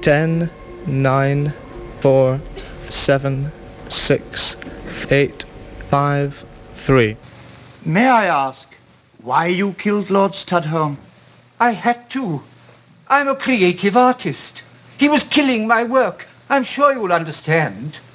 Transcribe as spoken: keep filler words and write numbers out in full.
ten, nine, four, seven, six, eight, five, three. May I ask why you killed Lord Studholme? I had to. I'm a creative artist. He was killing my work. I'm sure you'll understand.